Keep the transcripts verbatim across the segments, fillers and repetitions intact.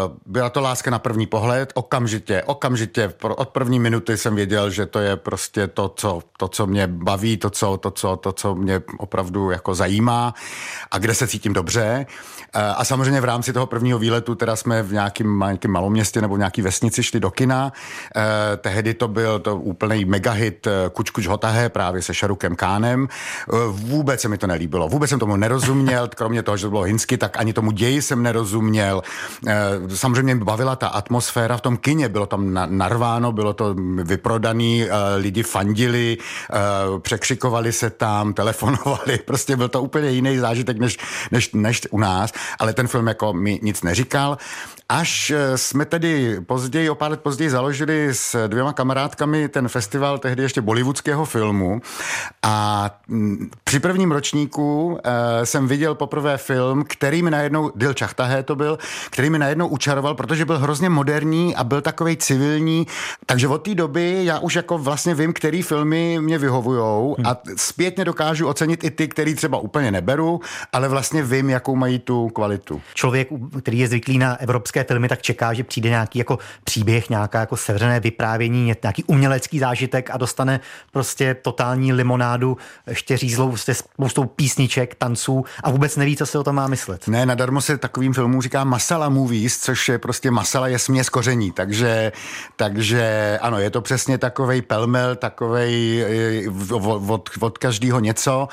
byla to láska na první pohled, okamžitě, okamžitě, od první minuty jsem věděl, že to je prostě to, co, to, co mě baví, to co, to, co, to, co mě opravdu jako zajímá a kde se cítím dobře. A samozřejmě v rámci toho prvního výletu teda jsme v nějakém, nějakém maloměstě nebo v nějaký vesnici šli do kina. Eh, tehdy to byl to úplný megahit Kuč Kuč Hota Hai právě se Šarukem Kánem. Eh, vůbec se mi to nelíbilo. Vůbec jsem tomu nerozuměl, kromě toho, že to bylo hinsky, tak ani tomu ději jsem nerozuměl. Eh, samozřejmě mě bavila ta atmosféra v tom kině. Bylo tam na, narváno, bylo to vyprodaný, eh, lidi fandili, eh, překřikovali se tam, telefonovali. Prostě byl to úplně jiný zážitek než, než, než u nás. Ale ten film jako mi nic neříkal. Až jsme tedy později, o pár let později založili s dvěma kamarádkami ten festival tehdy ještě bollywoodského filmu a při prvním ročníku e, jsem viděl poprvé film, který mi najednou, Dil Chahta Hai to byl, který mi najednou učaroval, protože byl hrozně moderní a byl takovej civilní, takže od té doby já už jako vlastně vím, který filmy mě vyhovujou a zpětně dokážu ocenit i ty, který třeba úplně neberu, ale vlastně vím, jakou mají tu kvalitu. Člověk, který je zvyklý na evropské filmy, tak čeká, že přijde nějaký jako příběh, nějaká jako sevřené vyprávění, nějaký umělecký zážitek a dostane prostě totální limonádu, ještě řízlou se spoustou písniček, tanců a vůbec neví, co se o tom má myslet. Ne, nadarmo se takovým filmům říká masala movies, což je prostě masala je směs koření, takže, takže ano, je to přesně takovej pelmel, takovej od, od každého něco,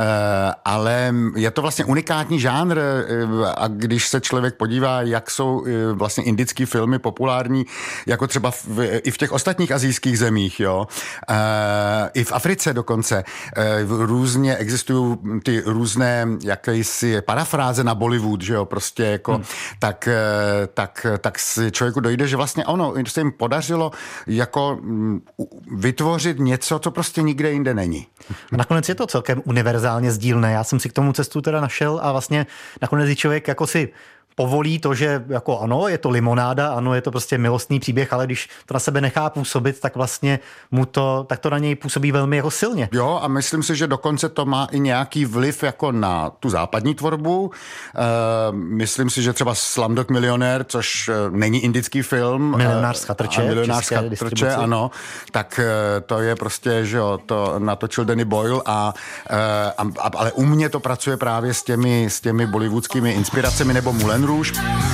ale je to vlastně unikátní žánr a když se člověk podívá, jak jsou vlastně indický filmy populární, jako třeba v, i v těch ostatních asijských zemích, jo. E, I v Africe dokonce. E, různě existují ty různé jakési parafráze na Bollywood, že jo, prostě jako, hmm. tak, tak, tak si člověku dojde, že vlastně ono se jim podařilo jako vytvořit něco, co prostě nikde jinde není. A nakonec je to celkem univerzálně sdílné. Já jsem si k tomu cestu teda našel a vlastně nakonec člověk jako si povolí to, že jako ano, je to limonáda, ano, je to prostě milostný příběh, ale když to na sebe nechá působit, tak vlastně mu to, tak to na něj působí velmi jako silně. Jo, a myslím si, že dokonce to má i nějaký vliv jako na tu západní tvorbu. E, myslím si, že třeba Slumdog Millionaire, což není indický film. Milionář z chatrče. Milionář z chatrče, ano. Tak to je prostě, že jo, to natočil Danny Boyle, a, a, a, ale u mě to pracuje právě s těmi, s těmi bollywoodskými inspiracemi nebo Moulin Rouge.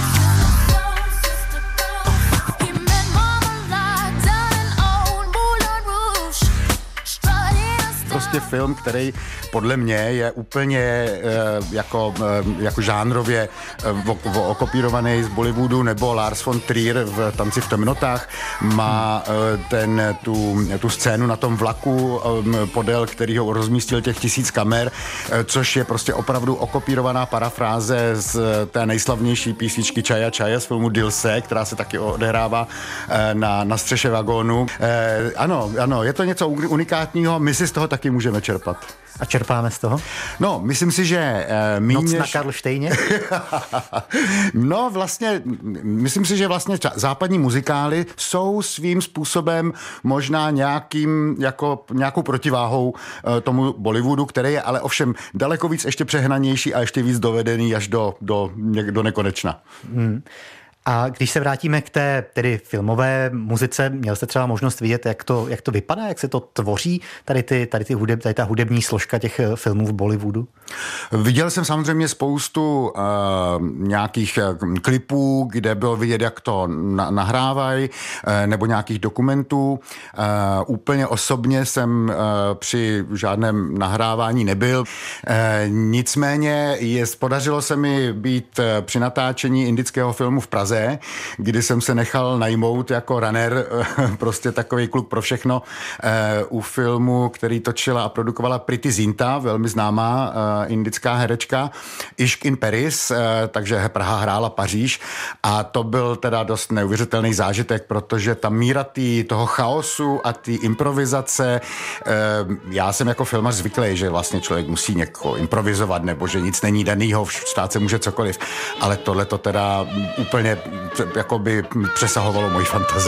Prostě film, který podle mě je úplně e, jako, e, jako žánrově e, okopírovaný z Bollywoodu, nebo Lars von Trier v Tanci v temnotách má e, ten, tu, tu scénu na tom vlaku e, podél, který ho rozmístil těch tisíc kamer, e, což je prostě opravdu okopírovaná parafráze z té nejslavnější písničky Chaya Chaya z filmu Dil Se, která se taky odehrává e, na, na střeše vagónu. E, ano, ano, je to něco unikátního, my si z toho taky můžeme čerpat. A čerpáme z toho? No, myslím si, že... E, míněž... Noc na Karlštejně? No, vlastně, myslím si, že vlastně západní muzikály jsou svým způsobem možná nějakým, jako, nějakou protiváhou e, tomu Bollywoodu, který je ale ovšem daleko víc ještě přehnanější a ještě víc dovedený až do, do, do nekonečna. Hmm. A když se vrátíme k té tedy filmové muzice, měl jste třeba možnost vidět, jak to, jak to vypadá, jak se to tvoří, tady, ty, tady, ty hudeb, tady ta hudební složka těch filmů v Bollywoodu? Viděl jsem samozřejmě spoustu uh, nějakých uh, klipů, kde bylo vidět, jak to na, nahrávají, uh, nebo nějakých dokumentů. Uh, úplně osobně jsem uh, při žádném nahrávání nebyl. Uh, nicméně je, podařilo se mi být uh, při natáčení indického filmu v Praze, kdy jsem se nechal najmout jako runner, prostě takový kluk pro všechno, u filmu, který točila a produkovala Priti Zinta, velmi známá indická herečka, Ishq in Paris, takže Praha hrála Paříž, a to byl teda dost neuvěřitelný zážitek, protože ta míra tý, toho chaosu a ty improvizace, já jsem jako filmař zvyklý, že vlastně člověk musí někoho improvizovat, nebo že nic není danýho, stát se může cokoliv, ale tohle to teda úplně jako by přesahovalo moji fantazii.